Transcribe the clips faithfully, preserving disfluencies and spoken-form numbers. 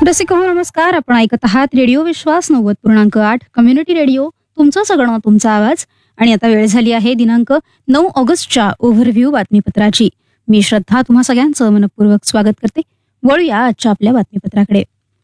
रसिक हो नमस्कार. आपण ऐकत आहात रेडिओ विश्वास नव्वद पूर्णांक आठ कम्युनिटी रेडिओ. तुमचं सगळं तुमचा आवाज. आणि आता वेळ झाली आहे दिनांक नऊ ऑगस्टच्या ओव्हरव्ह्यू बातमीपत्राची. मी श्रद्धा तुम्हा सगळ्यांचं मनपूर्वक स्वागत करते. वळूया आजच्या आपल्या बातमीपत्राकडे.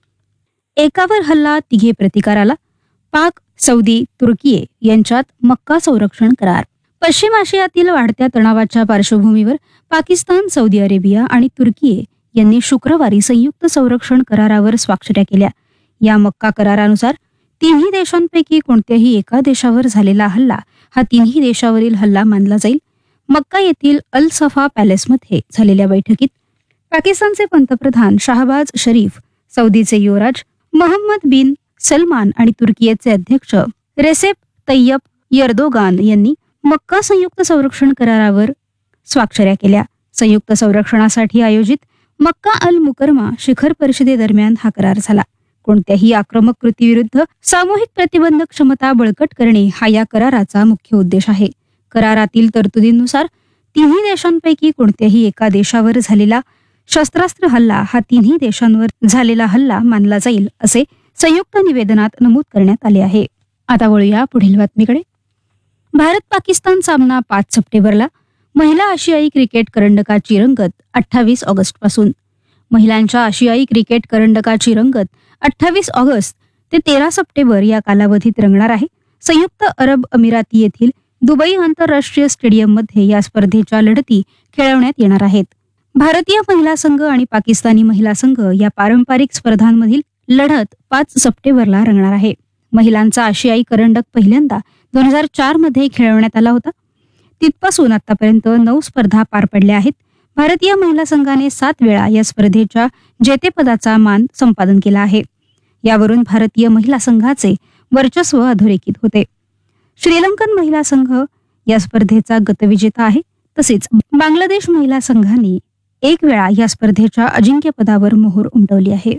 एकावर हल्ला तिघे प्रतिकाराला. पाक, सौदी, तुर्कीये यांच्यात मक्का संरक्षण करार. पश्चिम आशियातील वाढत्या तणावाच्या पार्श्वभूमीवर पाकिस्तान, सौदी अरेबिया आणि तुर्कीये यांनी शुक्रवारी संयुक्त संरक्षण करारावर स्वाक्षऱ्या केल्या. या मक्का करारानुसार तिन्ही देशांपैकी कोणत्याही एका देशावर झालेला हल्ला हा तिन्ही देशावरील हल्ला मानला जाईल. मक्का येथील अल सफा पॅलेसमध्ये झालेल्या बैठकीत पाकिस्तानचे पंतप्रधान शाहबाज शरीफ, सौदीचे युवराज मोहम्मद बिन सलमान आणि तुर्कीचे अध्यक्ष रेसेप तय्यप एर्दोगान यांनी मक्का संयुक्त संरक्षण करारावर स्वाक्षऱ्या केल्या. संयुक्त संरक्षणासाठी आयोजित मक्का अल मुकरमा शिखर परिषदेदरम्यान हा करार झाला. कोणत्याही आक्रमक कृतीविरुद्ध सामूहिक प्रतिबंधक क्षमता बळकट करणे हा या कराराचा मुख्य उद्देश आहे. करारातील तरतुदींनुसार तिन्ही देशांपैकी कोणत्याही एका देशावर झालेला शस्त्रास्त्र हल्ला हा तिन्ही देशांवर झालेला हल्ला मानला जाईल असे संयुक्त निवेदनात नमूद करण्यात आले आहे. आता वळूया पुढील बातमीकडे. भारत पाकिस्तान सामना पाच सप्टेंबरला. महिला आशियाई क्रिकेट करंडकाची रंगत अठ्ठावीस ऑगस्ट पासून. महिलांच्या आशियाई क्रिकेट करंडकाची रंगत अठ्ठावीस ऑगस्ट ते तेरा सप्टेंबर या कालावधीत रंगणार आहे. संयुक्त अरब अमिराती येथील दुबई आंतरराष्ट्रीय स्टेडियममध्ये या स्पर्धेच्या लढती खेळवण्यात येणार आहेत. भारतीय महिला संघ आणि पाकिस्तानी महिला संघ या पारंपरिक स्पर्धांमधील लढत पाच सप्टेंबरला रंगणार आहे. महिलांचा आशियाई करंडक पहिल्यांदा दोन हजार चार मध्ये खेळवण्यात आला होता. तिथपासून आतापर्यंत नऊ स्पर्धा पार पडल्या आहेत. भारतीय महिला संघाने सात वेळा या स्पर्धेच्या जेतेपदाचा मान संपादन केला आहे. यावरून भारतीय महिला संघाचे वर्चस्व अधोरेखित होते. श्रीलंकन महिला संघ या स्पर्धेचा गतविजेता आहे. तसेच बांगलादेश महिला संघाने एक वेळा या स्पर्धेच्या अजिंक्यपदावर मोहोर उमटवली आहे.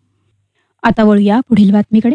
आता वळूया पुढील बातमीकडे.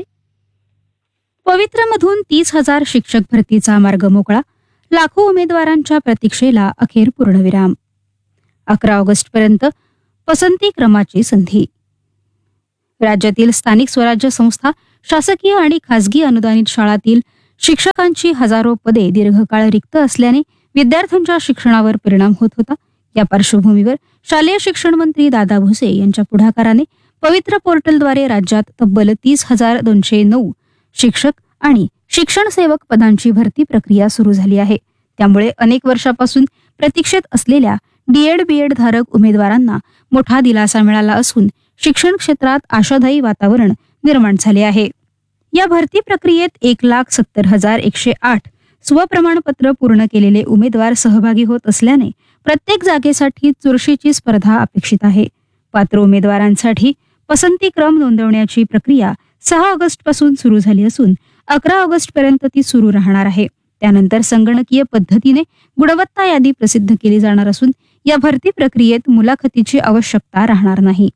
पवित्रमधून तीस हजार शिक्षक भरतीचा मार्ग मोकळा. लाखो उमेदवारांच्या प्रतीक्षेला अखेर पूर्णविराम. अकरा ऑगस्ट पर्यंत पसंती क्रमाची संधी. राज्यातील स्थानिक स्वराज्य संस्था, शासकीय आणि खासगी अनुदानित शाळांतील शिक्षकांची हजारो पदे दीर्घकाळ रिक्त असल्याने विद्यार्थ्यांच्या शिक्षणावर परिणाम होत होता. या पार्श्वभूमीवर शालेय शिक्षण मंत्री दादा भुसे यांच्या पुढाकाराने पवित्र पोर्टलद्वारे राज्यात तब्बल तीस हजार दोनशे नऊ शिक्षक आणि शिक्षण सेवक पदांची भरती प्रक्रिया सुरू झाली आहे. त्यामुळे अनेक वर्षापासून प्रतीक्षेत असलेल्या डीएड बीएड धारक उमेदवारांना मोठा दिलासा मिळाला असून शिक्षण क्षेत्रात आशादायी वातावरण निर्माण झाले आहे. या भरती प्रक्रियेत एक लाख सत्तर हजार एकशे आठ स्वप्रमाणपत्र पूर्ण केलेले उमेदवार सहभागी होत असल्याने प्रत्येक जागेसाठी चुरशीची स्पर्धा अपेक्षित आहे. पात्र उमेदवारांसाठी पसंती क्रम नोंदवण्याची प्रक्रिया सहा ऑगस्ट पासून सुरू झाली असून अकरा ऑगस्ट पर्यंत ती सुरू राहणार आहे. त्यानंतर संगणकीय पद्धतीने गुणवत्ता यादी प्रसिद्ध केली जाणार असून या भरती प्रक्रियेत मुलाखतीची आवश्यकता राहणार नाही.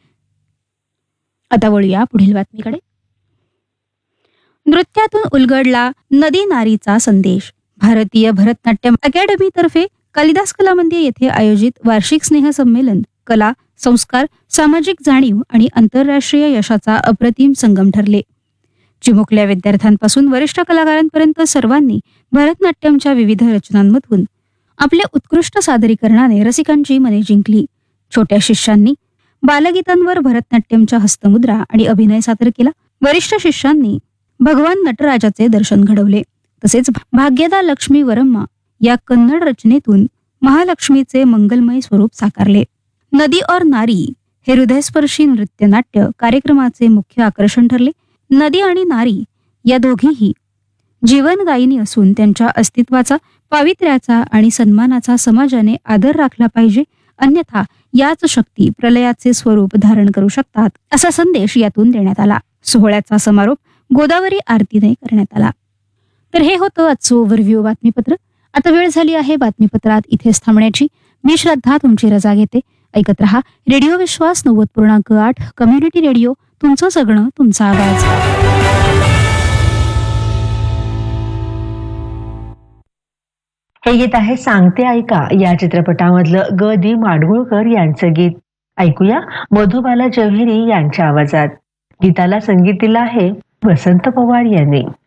आता वळूया पुढील बातमीकडे. नृत्यातून उलगडला नदी नारीचा संदेश. भारतीय भरतनाट्यम अकॅडमीतर्फे कालिदास कला मंदिर येथे आयोजित वार्षिक स्नेह संमेलन कला, संस्कार, सामाजिक जाणीव आणि आंतरराष्ट्रीय यशाचा अप्रतिम संगम ठरले. चिमुकल्या विद्यार्थ्यांपासून वरिष्ठ कलाकारांपर्यंत सर्वांनी भरतनाट्यमच्या विविध रचनांमधून आपल्या उत्कृष्ट सादरीकरणाने रसिकांची मने जिंकली. छोट्या शिष्यांनी बालगीतांवर भरतनाट्यमच्या हस्तमुद्रा आणि अभिनय सादर केला. वरिष्ठ शिष्यांनी भगवान नटराजाचे दर्शन घडवले. तसेच भाग्यदा लक्ष्मी वरम्मा या कन्नड रचनेतून महालक्ष्मीचे मंगलमय स्वरूप साकारले. नदी और नारी हे हृदयस्पर्शी नृत्यनाट्य कार्यक्रमाचे मुख्य आकर्षण ठरले. नदी आणि नारी या दोघीही जीवनदायिनी असून त्यांच्या अस्तित्वाचा, पावित्र्याचा आणि सन्मानाचा समाजाने आदर राखला पाहिजे, अन्यथा याच शक्ती प्रलयाचे स्वरूप धारण करू शकतात असा संदेश यातून देण्यात आला. सोहळ्याचा समारोप गोदावरी आरतीने करण्यात आला. तर हे होतं आजचं ओव्हरव्ह्यू बातमीपत्र. आता वेळ झाली आहे बातमीपत्रात इथेच थांबण्याची. मी श्रद्धा तुमची रजा घेते. ऐकत रहा रेडिओ विश्वास नव्वद पूर्णांक आठ कम्युनिटी रेडिओ. तुमचं सगळं तुमचा आवाज. हे गीत आहे सांगते ऐका या चित्रपटामधलं ग दी माडगुळकर यांचं गीत. ऐकूया मधुबाला जव्हेरी यांच्या आवाजात. गीताला संगीत दिलं आहे वसंत पवार यांनी.